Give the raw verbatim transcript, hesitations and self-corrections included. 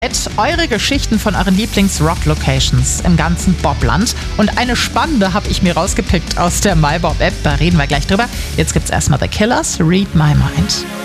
Eure Geschichten von euren Lieblings-Rock-Locations im ganzen Bobland. Und eine spannende habe ich mir rausgepickt aus der MyBob-App. Da reden wir gleich drüber. Jetzt gibt's erstmal The Killers, Read My Mind.